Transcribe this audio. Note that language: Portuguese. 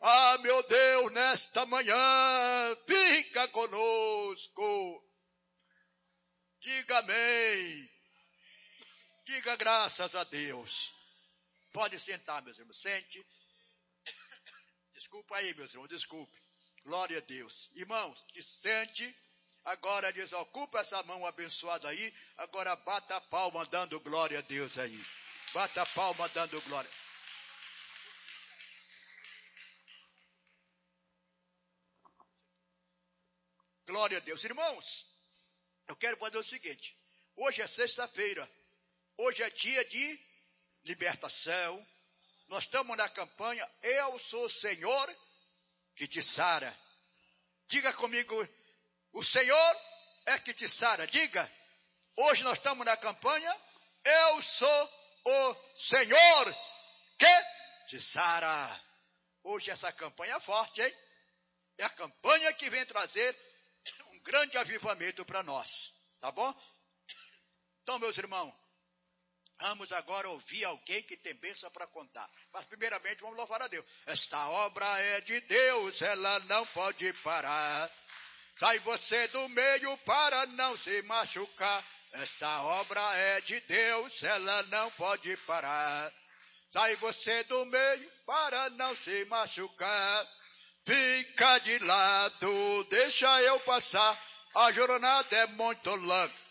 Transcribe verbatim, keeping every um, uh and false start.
Ah, meu Deus, nesta manhã, fica conosco. Diga amém. Diga graças a Deus. Pode sentar, meus irmãos. Sente. Desculpa aí, meus irmãos, desculpe. Glória a Deus. Irmãos, te sente. Agora desocupa essa mão abençoada aí. Agora bata a palma dando glória a Deus aí. Bata a palma dando glória. Glória a Deus. Irmãos, eu quero fazer o seguinte. Hoje é sexta-feira. Hoje é dia de libertação. Nós estamos na campanha Eu Sou o Senhor que te sara. Diga comigo, o Senhor é que te sara. Diga, hoje nós estamos na campanha Eu Sou o Senhor que te sara. Hoje essa campanha é forte, hein? É a campanha que vem trazer um grande avivamento para nós. Tá bom? Então, meus irmãos, vamos agora ouvir alguém que tem bênção para contar. Mas primeiramente vamos louvar a Deus. Esta obra é de Deus, ela não pode parar. Sai você do meio para não se machucar. Esta obra é de Deus, ela não pode parar. Sai você do meio para não se machucar. Fica de lado, deixa eu passar. A jornada é muito longa.